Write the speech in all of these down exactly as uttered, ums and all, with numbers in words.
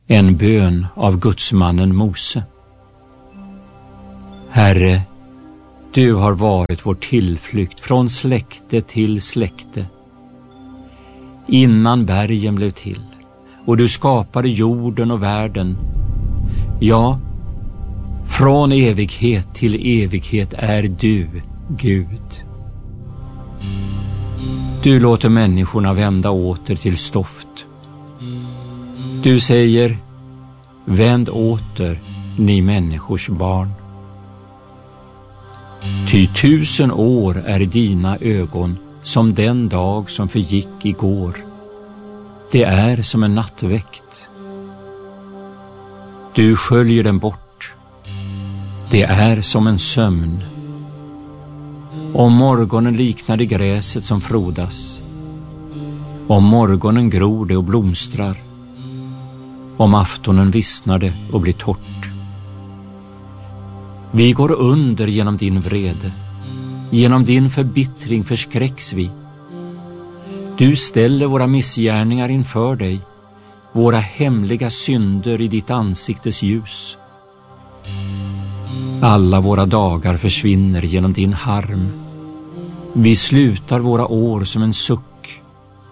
En bön av gudsmannen Mose. Herre, du har varit vår tillflykt från släkte till släkte. Innan bergen blev till och du skapade jorden och världen. Ja, från evighet till evighet är du Gud. Du låter människorna vända åter till stoft. Du säger, vänd åter, ni människors barn. Ty tusen år är dina ögon som den dag som förgick igår. Det är som en nattväkt. Du sköljer den bort. Det är som en sömn. Om morgonen liknar det gräset som frodas. Om morgonen gror det och blomstrar. Om aftonen vissnar det och blir torrt. Vi går under genom din vrede. Genom din förbittring förskräcks vi. Du ställer våra missgärningar inför dig, våra hemliga synder i ditt ansiktes ljus. Alla våra dagar försvinner genom din harm. Vi slutar våra år som en suck.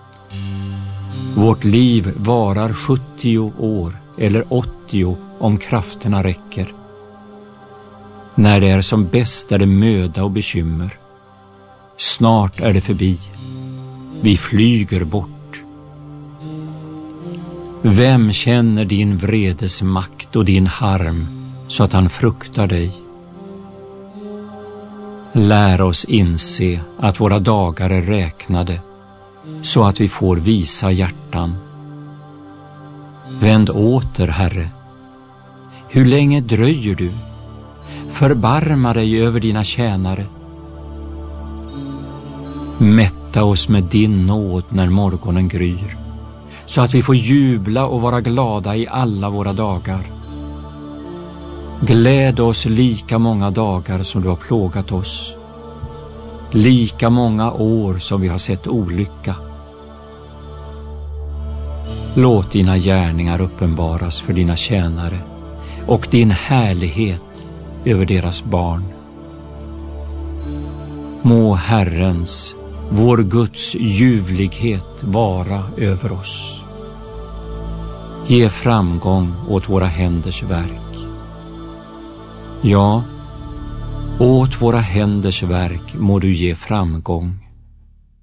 Vårt liv varar sjuttio år eller åttio om krafterna räcker. När det är som bäst är det möda och bekymmer. Snart är det förbi. Vi flyger bort. Vem känner din vredes makt och din harm så att han fruktar dig? Lär oss inse att våra dagar är räknade så att vi får visa hjärtan. Vänd åter, Herre. Hur länge dröjer du? Förbarma dig över dina tjänare. Mätta oss med din nåd när morgonen gryr, så att vi får jubla och vara glada i alla våra dagar. Gläd oss lika många dagar som du har plågat oss, lika många år som vi har sett olycka. Låt dina gärningar uppenbaras för dina tjänare och din härlighet över deras barn. Må Herrens, vår Guds ljuvlighet vara över oss. Ge framgång åt våra händers verk. Ja, åt våra händers verk må du ge framgång.